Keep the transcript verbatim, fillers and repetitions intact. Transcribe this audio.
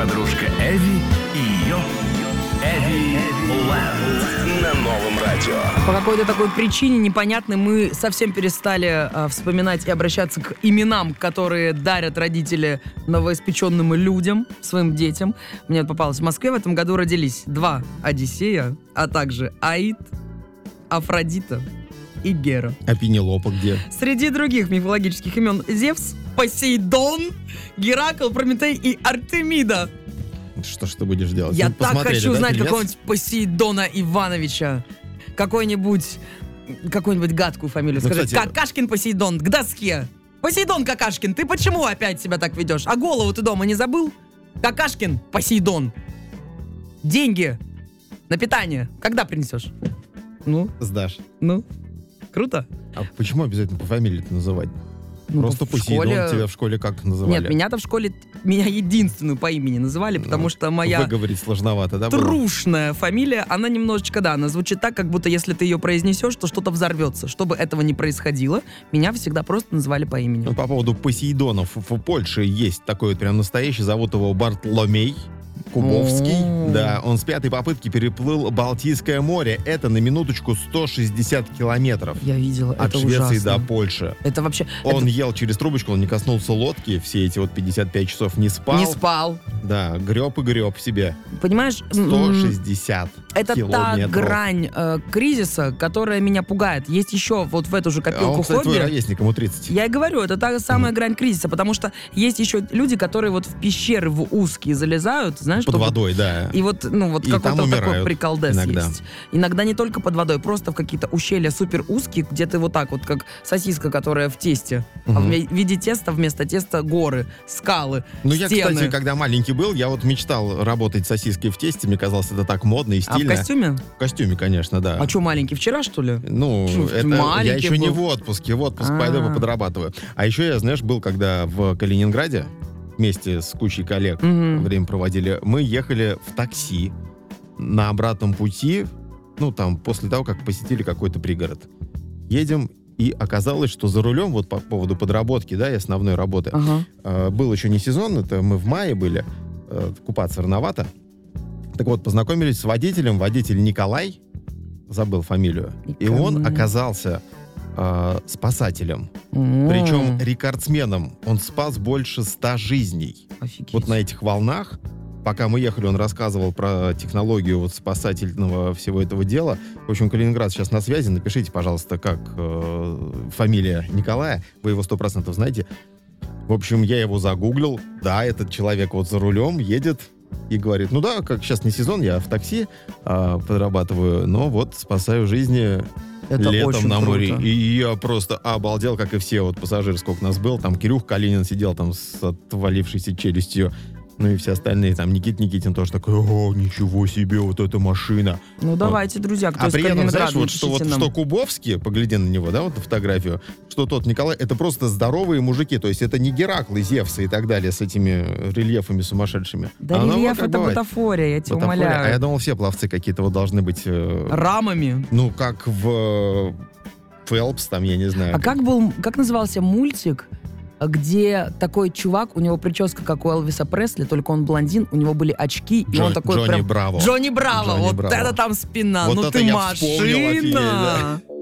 подружка Эви и ее Эви Лэнд на новом радио. По какой-то такой причине непонятной мы совсем перестали а, вспоминать и обращаться к именам, которые дарят родители новоиспеченным людям, своим детям. Мне попалось в Москве в этом году родились два Одиссея, а также Аид, Афродита и Гера. А Пенелопа где? Среди других мифологических имен Зевс, Посейдон, Геракл, Прометей и Артемида. Что ж ты будешь делать? Я Ну, так хочу да, знать фильмец? какого-нибудь Посейдона Ивановича. Какой-нибудь, какую-нибудь гадкую фамилию. Ну, Скажи, кстати- Какашкин Посейдон, к доске. Посейдон Какашкин, ты почему опять себя так ведешь? А голову ты дома не забыл? Какашкин Посейдон. Деньги на питание когда принесешь? Ну, Сдашь. ну, круто. А почему обязательно по фамилии-то называть? Ну, Просто в Посейдон школе- тебя в школе как называли? Нет, меня-то в школе, меня единственную по имени называли, потому Ну, что моя Выговорить сложновато, да? было? трушная фамилия, она немножечко, да, она звучит так, как будто если ты ее произнесешь, то что-то взорвется. Чтобы этого не происходило, меня всегда просто называли по имени. Ну, по поводу Посейдонов. В Польше есть такой вот прям настоящий, зовут его Бартломей Кубовский. О. Да, он с пятой попытки переплыл Балтийское море. Это на минуточку сто шестьдесят километров. Я видела, От это Швеции ужасно. до Польши. Это вообще... Он это ел через трубочку, он не коснулся лодки, все эти вот пятьдесят пять часов не спал. не спал. Да, греб и греб себе. Понимаешь, сто м, шестьдесят это та километров. грань э, кризиса, которая меня пугает. Есть еще вот в эту же А копилку он, кстати, твой хобби. ровесник, ему тридцать. Я и говорю, это та самая грань кризиса, потому что есть еще люди, которые вот в пещеры в узкие залезают, знаешь, Под чтобы- водой, да. И вот, ну, вот И какой-то там вот такой умирают приколдес иногда. есть. Иногда не только под водой, просто в какие-то ущелья супер узкие, где ты вот так вот, как сосиска, которая в тесте. А в Мгм. ме- виде теста вместо теста горы, скалы, Ну, я, стены. кстати, когда маленький был, я вот мечтал работать сосиской в тесте. Мне казалось, это так модно и А в стильно. костюме? В костюме, конечно, да. А что, маленький, вчера, что ли? Ну, Чё, ты это я маленький еще не был? в отпуске. В отпуск А. пойду подрабатываю. А еще я, знаешь, был, когда в Калининграде вместе с кучей коллег Мгм. время проводили. Мы ехали в такси на обратном пути, ну, там, после того, как посетили какой-то пригород. Едем, и оказалось, что за рулем, вот по поводу подработки, да, и основной работы, Ага. э, был еще не сезон, это мы в мае были, э, купаться рановато. Так вот, познакомились с водителем, водитель Николай, забыл фамилию, и он Николай. оказался э, спасателем, М. причем рекордсменом. Он спас больше ста жизней. Офигеть. Вот на этих волнах, пока мы ехали, он рассказывал про технологию вот спасательного всего этого дела. В общем, Калининград сейчас на связи. Напишите, пожалуйста, как э, фамилия Николая. Вы его сто процентов знаете. В общем, я его загуглил. Да, этот человек вот за рулем едет и говорит, ну да, как сейчас не сезон, я в такси э, подрабатываю, но вот спасаю жизни Это летом очень на море. круто. И я просто обалдел, как и все вот пассажиры, сколько нас было. Там Кирюх Калинин сидел там с отвалившейся челюстью. Ну и все остальные, там Никит Никитин тоже такой, о, ничего себе, вот эта машина. Ну давайте, друзья, кто А из при этом, Калининграда, знаешь, вот что, вот, напишите что нам. Кубовский, погляди на него, да, вот фотографию, что тот Николай, это просто здоровые мужики, то есть это не Гераклы, Зевсы и так далее с этими рельефами сумасшедшими. Да, А оно рельеф вот как это бывает. бутафория, я тебя Бутафория. умоляю. А я думал, все пловцы какие-то вот должны быть, э, Рамами. ну, как в э, Фелпс, там, я не знаю. А как был, как назывался мультик, где такой чувак, у него прическа, как у Элвиса Пресли, только он блондин, у него были очки, и Джо- он такой Джонни прям... Браво. Джонни Браво, Джонни вот Браво. это там спина, Вот ну это ты я машина! вспомнил, офигеть, да.